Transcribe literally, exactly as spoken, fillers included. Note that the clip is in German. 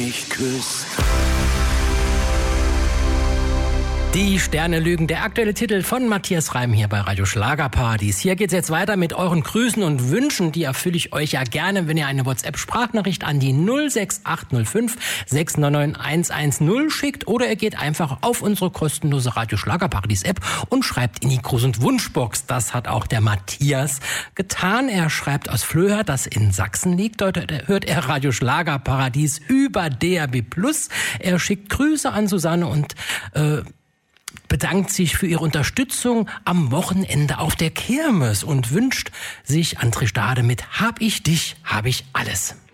mich küsst. Die Sterne lügen, der aktuelle Titel von Matthias Reim hier bei Radio Schlagerpartys. Hier geht's jetzt weiter mit euren Grüßen und Wünschen. Die erfülle ich euch ja gerne, wenn ihr eine WhatsApp-Sprachnachricht an die null sechs acht null fünf sechs neun neun eins eins null schickt oder ihr geht einfach auf unsere kostenlose Radio Schlagerpartys-App und schreibt in die Gruß- und Wunschbox. Das hat auch der Matthias getan. Er schreibt aus Flöher, das in Sachsen liegt. Dort hört er Radio Schlagerparadies über D A B plus. Er schickt Grüße an Susanne und äh, bedankt sich für ihre Unterstützung am Wochenende auf der Kirmes und wünscht sich André Stade mit Hab ich dich, hab ich alles.